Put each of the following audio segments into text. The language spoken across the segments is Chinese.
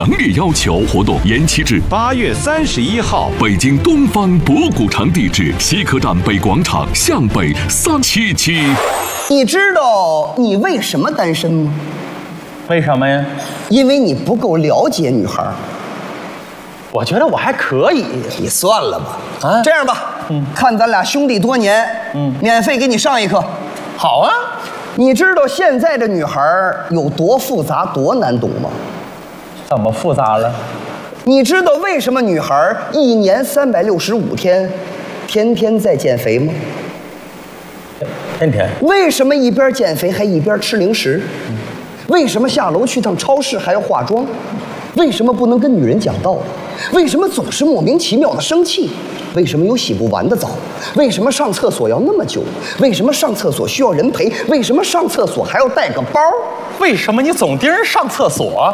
强烈要求，活动延期至 8月31号， 北京东方博古城地址西客站北广场向北377。 你知道你为什么单身吗？ 为什么呀？ 因为你不够了解女孩。 我觉得我还可以。 你算了吧。 啊， 这样吧，看咱俩兄弟多年，免费给你上一课。 好啊。 你知道现在的女孩有多复杂、多难懂吗？ 怎么复杂了？ 你知道为什么女孩1年365天，天天在减肥吗？ 天天。 为什么一边减肥还一边吃零食？为什么下楼去趟超市还要化妆？为什么不能跟女人讲道理？为什么总是莫名其妙的生气？为什么有洗不完的澡？为什么上厕所要那么久？为什么上厕所需要人陪？为什么上厕所还要带个包？ 为什么你总盯人上厕所？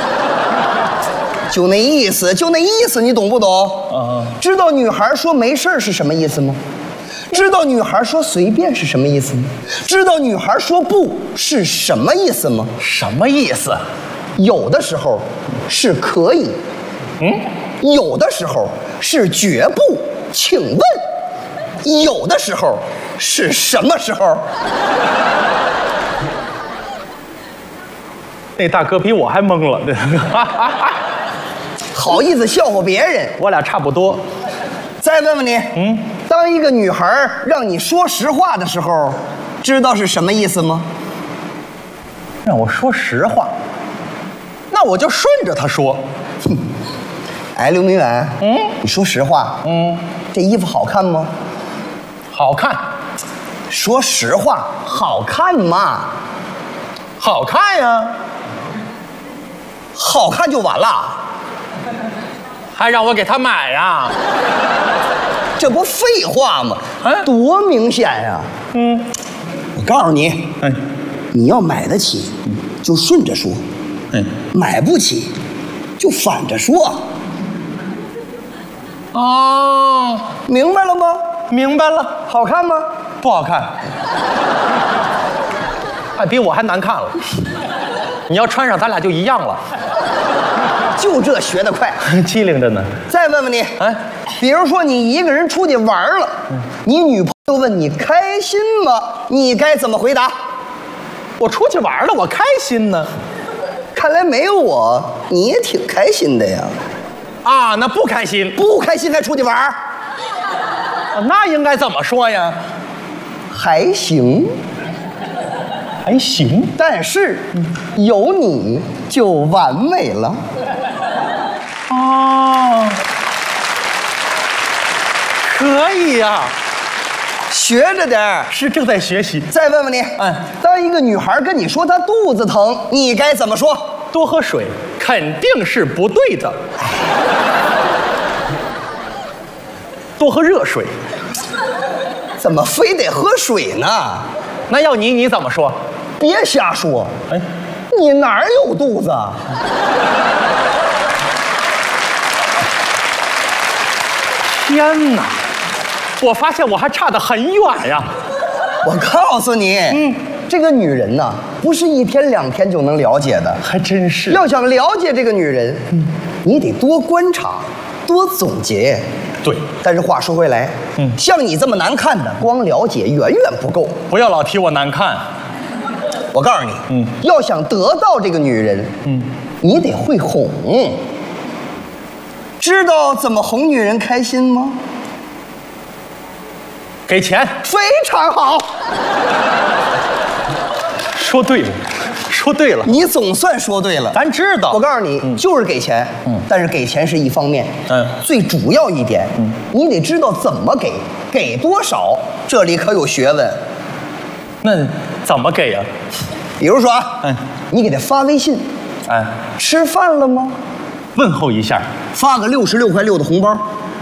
就那意思，就那意思，你懂不懂？知道女孩说没事是什么意思吗？知道女孩说随便是什么意思吗？知道女孩说不是什么意思吗？ 什么意思？ 有的时候是可以，有的时候是绝不，请问，有的时候是什么时候？ 那大哥比我还懵了， 好意思笑话别人？ 我俩差不多。 再问问你，当一个女孩让你说实话的时候，知道是什么意思吗？ 让我说实话，那我就顺着他说。 哎，刘明远，你说实话，这衣服好看吗？ 好看。 说实话，好看吗？ 好看呀。 好看就完了， 还让我给他买呀？ 这不废话吗？多明显呀！我告诉你，你要买得起，就顺着说；买不起，就反着说。 哦， 明白了吗？ 明白了。 好看吗？ 不好看，比我还难看了。你要穿上，咱俩就一样了。 就这学得快， 机灵着呢。 再问问你，比如说你一个人出去玩了，你女朋友问你开心吗？你该怎么回答？ 我出去玩了，我开心呢。 看来没有我，你也挺开心的呀。 啊，那不开心。 不开心还出去玩？ 那应该怎么说呀？ 还行。 还行， 但是有你就完美了。 哦，可以呀， 学着点儿。 是正在学习。 再问问你，当一个女孩跟你说她肚子疼，你该怎么说？ 多喝水，肯定是不对的。多喝热水。 怎么非得喝水呢？ 那要你怎么说？ 别瞎说！你哪儿有肚子？ 天哪！我发现我还差得很远呀。 我告诉你，这个女人呐，不是1天2天就能了解的。 还真是。 要想了解这个女人，你得多观察，多总结。 对。 但是话说回来，像你这么难看的，光了解远远不够。 不要老提我难看。 我告诉你，要想得到这个女人，你得会哄。知道怎么哄女人开心吗？ 给钱。 非常好。 说对了，说对了。 你总算说对了。 咱知道。 我告诉你，就是给钱。但是给钱是一方面。最主要一点，你得知道怎么给，给多少，这里可有学问。 那怎么给呀？ 比如说你给他发微信，吃饭了吗？ 问候一下， 发个66块6的红包，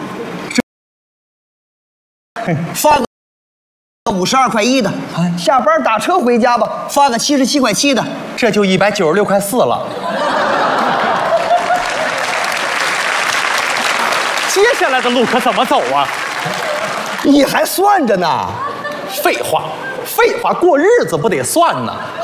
发个52块1的，下班打车回家吧，发个77块7的， 这就196块4了。接下来的路可怎么走啊？ 你还算着呢？ 废话，过日子不得算呢？